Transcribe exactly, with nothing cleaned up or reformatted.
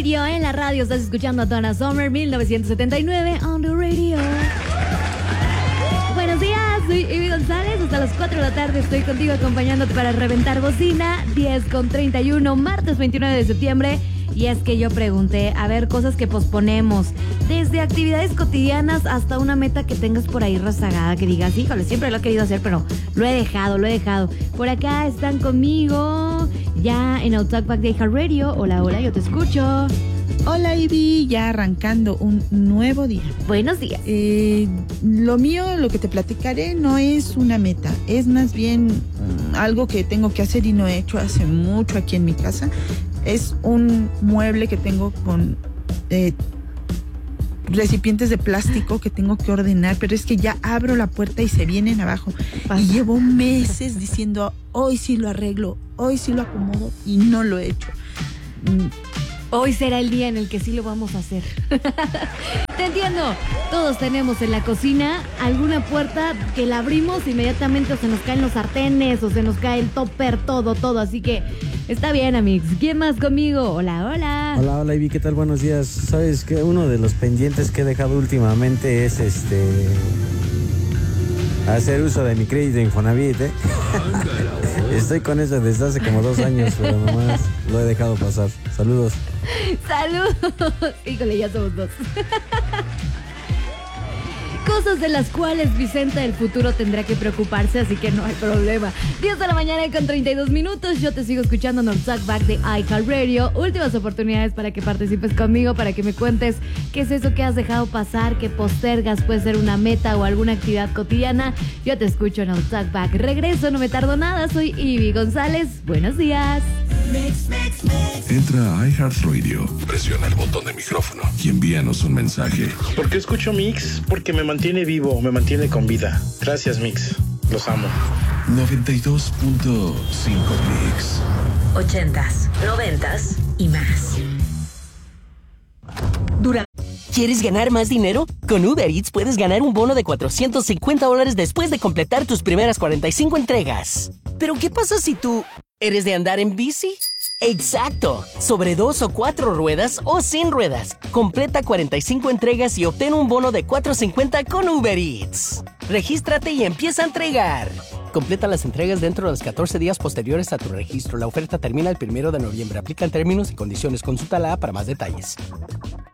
Radio. En la radio estás escuchando a Donna Summer, mil novecientos setenta y nueve, on the radio. Buenos días, soy Ivy González. Hasta las cuatro de la tarde estoy contigo acompañándote para reventar bocina. diez con treinta y uno, martes veintinueve de septiembre. Y es que yo pregunté, a ver, cosas que posponemos. Desde actividades cotidianas hasta una meta que tengas por ahí rezagada, que digas, híjole, siempre lo he querido hacer, pero lo he dejado, lo he dejado. Por acá están conmigo, ya en Talkback de iHeartRadio. Hola, hola, yo te escucho. Hola, Ivy, ya arrancando un nuevo día. Buenos días. Eh, lo mío, lo que te platicaré, no es una meta, es más bien um, algo que tengo que hacer y no he hecho hace mucho aquí en mi casa. Es un mueble que tengo con eh, recipientes de plástico que tengo que ordenar, pero es que ya abro la puerta y se vienen abajo. Pasa. Y llevo meses diciendo, hoy sí lo arreglo, hoy sí lo acomodo y no lo he hecho. Mm. Hoy será el día en el que sí lo vamos a hacer. Te entiendo. Todos tenemos en la cocina alguna puerta que la abrimos inmediatamente o se nos caen los sartenes o se nos cae el topper, todo, todo. Así que está bien, amigos. ¿Quién más conmigo? Hola, hola. Hola, hola, Ivy. ¿Qué tal? Buenos días. Sabes que uno de los pendientes que he dejado últimamente es este... hacer uso de mi crédito Infonavit, ¿eh? Estoy con eso desde hace como dos años, pero nomás lo he dejado pasar. Saludos. Saludos. Híjole, ya somos dos. Cosas de las cuales Vicenta del futuro tendrá que preocuparse, así que no hay problema. diez de la mañana con treinta y dos minutos. Yo te sigo escuchando en el Talkback de iHeartRadio. Últimas oportunidades para que participes conmigo, para que me cuentes qué es eso que has dejado pasar, que postergas, puede ser una meta o alguna actividad cotidiana. Yo te escucho en el Talkback. Regreso, no me tardo nada. Soy Ivy González. Buenos días. Mix, mix, mix. Entra a iHeartRadio, presiona el botón de micrófono y envíanos un mensaje. ¿Por qué escucho Mix? Porque me mantiene vivo, me mantiene con vida. Gracias, Mix. Los amo. noventa y dos punto cinco Mix. Ochentas, noventas y más. Durante ¿Quieres ganar más dinero? Con Uber Eats puedes ganar un bono de cuatrocientos cincuenta dólares después de completar tus primeras cuarenta y cinco entregas. ¿Pero qué pasa si tú eres de andar en bici? ¡Exacto! Sobre dos o cuatro ruedas o sin ruedas. Completa cuarenta y cinco entregas y obtén un bono de cuatrocientos cincuenta con Uber Eats. Regístrate y empieza a entregar. Completa las entregas dentro de los catorce días posteriores a tu registro. La oferta termina el primero de noviembre. Aplican términos y condiciones. Consulta la app para más detalles.